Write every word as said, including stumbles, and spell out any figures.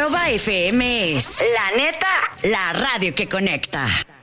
Nova F M es, la neta, la radio que conecta.